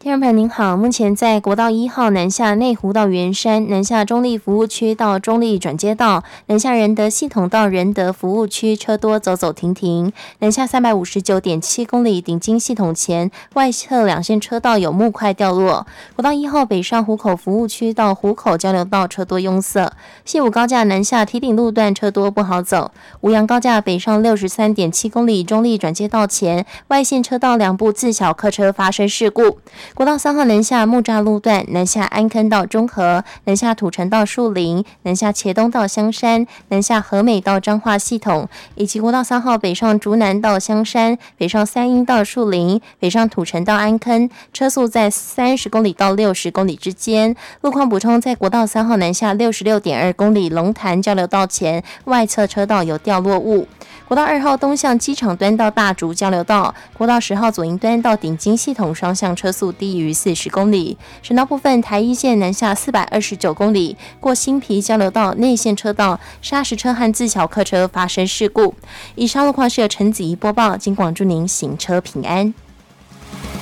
听众朋友您好，目前在国道1号南下内湖到圆山，南下中立服务区到中立转接道，南下仁德系统到仁德服务区车多走走停停，南下359.7公里顶金系统前外侧两线车道有木块掉落。国道1号北上湖口服务区到湖口交流道车多拥塞，西武高架南下堤顶路段车多不好走，吴阳高架北上63.7公里中立转接道前外线车道两部自小客车发生事故。国道3号南下木栅路段，南下安坑到中和，南下土城到树林，南下茄东到香山，南下和美到彰化系统，以及国道3号北上竹南到香山，北上三鹰到树林，北上土城到安坑，车速在30公里到60公里之间。路况补充，在国道3号南下66.2公里龙潭交流道前，外侧车道有掉落物。国道2号东向机场端到大竹交流道，国道10号左营端到顶金系统双向车速低于40公里。省道部分，台一线南下429公里，过新皮交流道内线车道砂石车和自小客车发生事故。以上路况是由陈子怡播报，金广祝您行车平安。